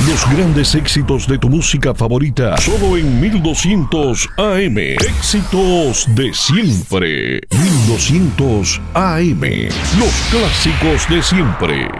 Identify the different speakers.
Speaker 1: Los grandes éxitos de tu música favorita, solo en 1200 AM. Éxitos de siempre. 1200 AM. Los clásicos de siempre.